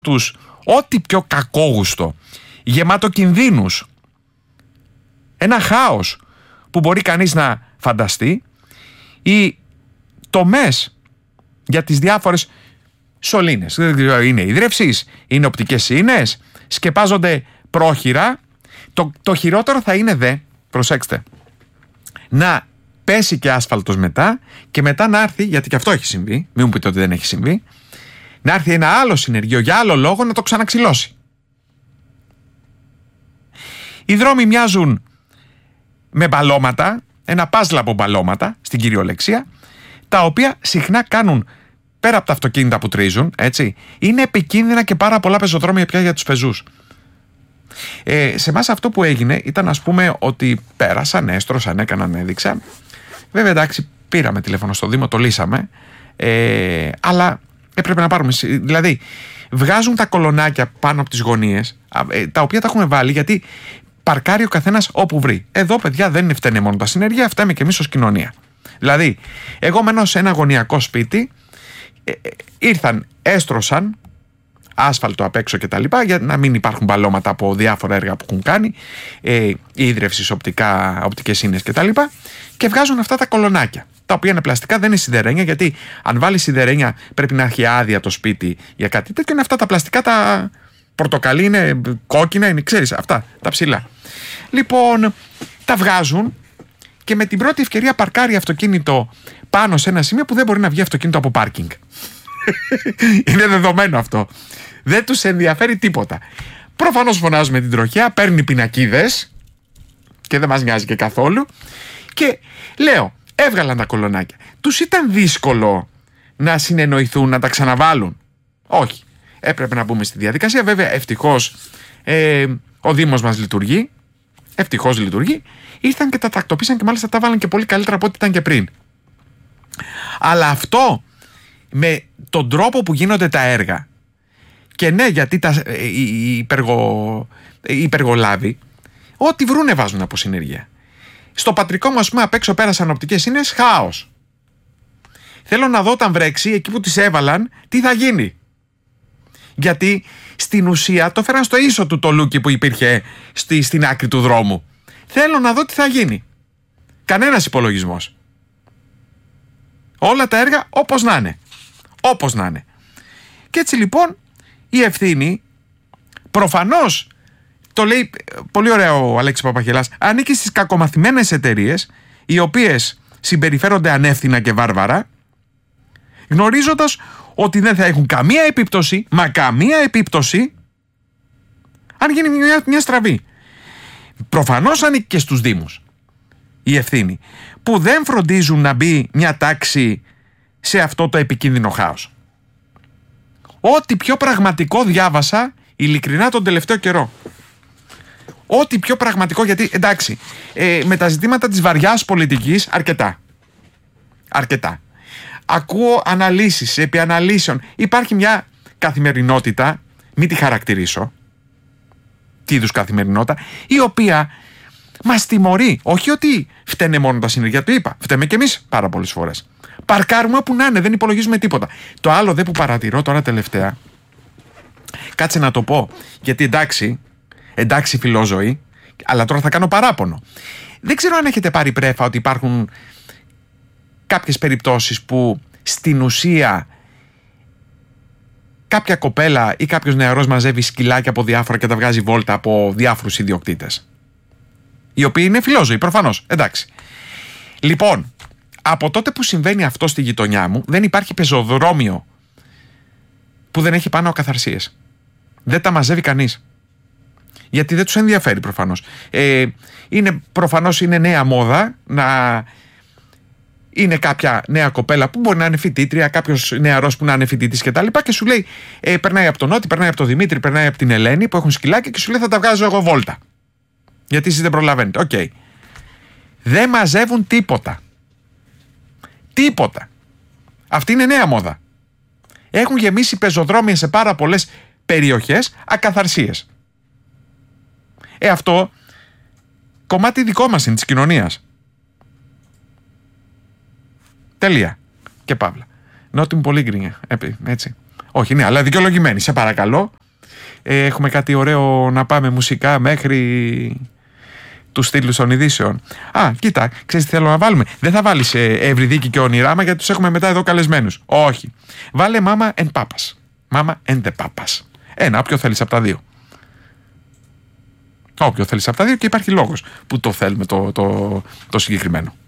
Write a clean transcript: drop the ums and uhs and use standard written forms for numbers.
τους ό,τι πιο κακόγουστο, γεμάτο κινδύνους, ένα χάος που μπορεί κανείς να φανταστεί. Οι τομές για τις διάφορες σωλήνες, είναι ίδρευσης, είναι οπτικές ίνες, σκεπάζονται πρόχειρα. Το χειρότερο θα είναι προσέξτε, να πέσει και άσφαλτος μετά και μετά να έρθει, γιατί και αυτό έχει συμβεί, μην μου πείτε ότι δεν έχει συμβεί, να έρθει ένα άλλο συνεργείο για άλλο λόγο να το ξαναξυλώσει. Οι δρόμοι μοιάζουν με μπαλώματα, ένα παζλ από μπαλώματα στην κυριολεξία, τα οποία συχνά κάνουν, πέρα από τα αυτοκίνητα που τρίζουν, έτσι, είναι επικίνδυνα και πάρα πολλά πεζοδρόμια πια για τους πεζούς. Σε εμάς αυτό που έγινε ήταν, ας πούμε, ότι πέρασαν, έστρωσαν, έκαναν, έδειξαν. Βέβαια, εντάξει, πήραμε τηλέφωνο στο Δήμο, το λύσαμε, αλλά έπρεπε να πάρουμε. Δηλαδή, βγάζουν τα κολονάκια πάνω από τις γωνίες, τα οποία τα έχουμε βάλει γιατί παρκάρει ο καθένας όπου βρει. Εδώ, παιδιά, δεν φταίνε μόνο τα συνεργεία, φταίμε και εμείς ως κοινωνία. Δηλαδή, εγώ μένω σε ένα γωνιακό σπίτι, ήρθαν, έστρωσαν άσφαλτο απ' έξω και τα λοιπά, για να μην υπάρχουν μπαλώματα από διάφορα έργα που έχουν κάνει, ίδρευσης, οπτικές ίνες και τα λοιπά, και βγάζουν αυτά τα κολονάκια, τα οποία είναι πλαστικά, δεν είναι σιδερένια, γιατί αν βάλει σιδερένια πρέπει να έχει άδεια το σπίτι για κάτι τέτοιο. Είναι αυτά τα πλαστικά, τα πορτοκαλί, είναι κόκκινα, είναι, ξέρεις, αυτά τα ψηλά. Λοιπόν, τα βγάζουν και με την πρώτη ευκαιρία παρκάρει αυτοκίνητο πάνω σε ένα σημείο που δεν μπορεί να βγει αυτοκίνητο από πάρκινγκ. Είναι δεδομένο αυτό. Δεν τους ενδιαφέρει τίποτα. Προφανώς φωνάζουμε την τροχιά, παίρνει πινακίδες και δεν μας νοιάζει και καθόλου. Και λέω, έβγαλαν τα κολονάκια. Τους ήταν δύσκολο να συνεννοηθούν, να τα ξαναβάλουν? Όχι. Έπρεπε να μπούμε στη διαδικασία. Βέβαια, ευτυχώς ο Δήμος μας λειτουργεί. Ευτυχώς λειτουργεί. Ήρθαν και τα τακτοποίησαν και μάλιστα τα βάλαν και πολύ καλύτερα από ό,τι ήταν και πριν. Αλλά με τον τρόπο που γίνονται τα έργα, και ναι, γιατί οι υπεργολάβοι ό,τι βρούνε βάζουν από συνεργεία. Στο πατρικό μου, ας πούμε, απ' έξω πέρασαν οπτικές ίνες, χάος. Θέλω να δω όταν βρέξει, εκεί που τις έβαλαν, τι θα γίνει. Γιατί στην ουσία το φέραν στο ίσο του το λούκι που υπήρχε στην άκρη του δρόμου. Θέλω να δω τι θα γίνει. Κανένας υπολογισμός. Όλα τα έργα όπως να είναι. Όπως να είναι. Και έτσι λοιπόν η ευθύνη, προφανώς, το λέει πολύ ωραία ο Αλέξης Παπαχελάς, ανήκει στις κακομαθημένες εταιρείες, οι οποίες συμπεριφέρονται ανεύθυνα και βάρβαρα, γνωρίζοντας ότι δεν θα έχουν καμία επίπτωση, μα καμία επίπτωση, αν γίνει μια στραβή. Προφανώς ανήκει και στους Δήμους η ευθύνη, που δεν φροντίζουν να μπει μια τάξη σε αυτό το επικίνδυνο χάος. Ό,τι πιο πραγματικό διάβασα ειλικρινά τον τελευταίο καιρό. Ό,τι πιο πραγματικό, γιατί εντάξει, με τα ζητήματα της βαριάς πολιτικής αρκετά. Ακούω αναλύσεις επί αναλύσεων. Υπάρχει μια καθημερινότητα, μην τη χαρακτηρίσω, τι είδους καθημερινότητα, η οποία μας τιμωρεί. Όχι ότι φταίνε μόνο τα συνεργεία, το είπα, φταίμε κι εμείς πάρα πολλές φορές. Παρκάρουμε όπου να είναι, δεν υπολογίζουμε τίποτα. Το άλλο που παρατηρώ τώρα τελευταία, κάτσε να το πω, γιατί εντάξει φιλόζωη, αλλά τώρα θα κάνω παράπονο. Δεν ξέρω αν έχετε πάρει πρέφα ότι υπάρχουν κάποιες περιπτώσεις που στην ουσία κάποια κοπέλα ή κάποιος νεαρός μαζεύει σκυλάκια από διάφορα και τα βγάζει βόλτα από διάφορους ιδιοκτήτες, οι οποίοι είναι φιλόζωοι προφανώς, εντάξει. Λοιπόν, από τότε που συμβαίνει αυτό στη γειτονιά μου, δεν υπάρχει πεζοδρόμιο που δεν έχει πάνω ακαθαρσίες. Δεν τα μαζεύει κανείς. Γιατί δεν τους ενδιαφέρει προφανώς. Προφανώς είναι νέα μόδα να είναι κάποια νέα κοπέλα που μπορεί να είναι φοιτήτρια, κάποιος νεαρός που να είναι φοιτητής κτλ. Και σου λέει, περνάει από τον Νότι, περνάει από τον Δημήτρη, περνάει από την Ελένη που έχουν σκυλάκια και σου λέει θα τα βγάζω εγώ βόλτα. Γιατί εσείς δεν προλαβαίνετε. Οκ. Δεν μαζεύουν τίποτα. Τίποτα. Αυτή είναι νέα μόδα. Έχουν γεμίσει πεζοδρόμια σε πάρα πολλές περιοχές ακαθαρσίες. Αυτό κομμάτι δικό μας είναι, της κοινωνίας. Τέλεια. Και παύλα. Νότι μου πολύ γκρίνια. Έτσι. Όχι, ναι, αλλά δικαιολογημένη. Σε παρακαλώ. Έχουμε κάτι ωραίο να πάμε μουσικά μέχρι τους τίτλους των ειδήσεων. Κοίτα, ξέρεις τι θέλω να βάλουμε. Δεν θα βάλεις Ευρυδίκη και Ονειράμα γιατί τους έχουμε μετά εδώ καλεσμένους. Όχι. Βάλε Mama and Papas. Mama and the Papas. Ένα, όποιο θέλεις από τα δύο. Όποιο θέλεις από τα δύο και υπάρχει λόγος που το θέλουμε το συγκεκριμένο.